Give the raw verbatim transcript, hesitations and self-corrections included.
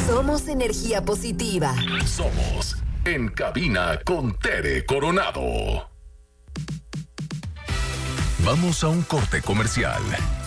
Somos energía positiva. Somos En Cabina con Tere Coronado. Vamos a un corte comercial.